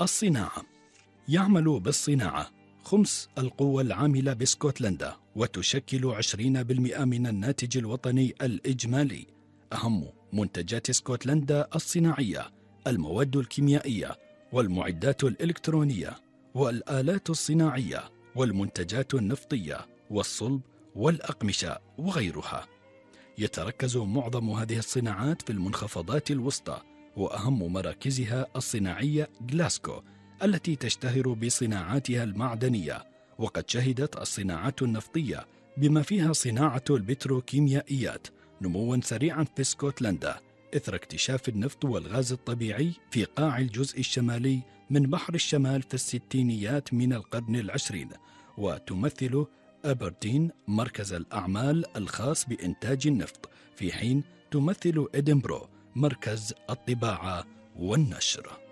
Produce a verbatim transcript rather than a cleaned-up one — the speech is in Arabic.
الصناعة. يعمل بالصناعة خمس القوى العاملة باسكتلندا، وتشكل عشرين بالمئة من الناتج الوطني الإجمالي. أهم منتجات اسكتلندا الصناعية المواد الكيميائية والمعدات الإلكترونية والآلات الصناعية والمنتجات النفطية والصلب والأقمشة وغيرها. يتركز معظم هذه الصناعات في المنخفضات الوسطى، وأهم مراكزها الصناعية غلاسكو التي تشتهر بصناعاتها المعدنية. وقد شهدت الصناعات النفطية بما فيها صناعة البتروكيميائيات نموا سريعا في اسكتلندا إثر اكتشاف النفط والغاز الطبيعي في قاع الجزء الشمالي من بحر الشمال في الستينيات من القرن العشرين. وتمثل أبردين مركز الأعمال الخاص بإنتاج النفط، في حين تمثل إدنبرو مركز الطباعة والنشر.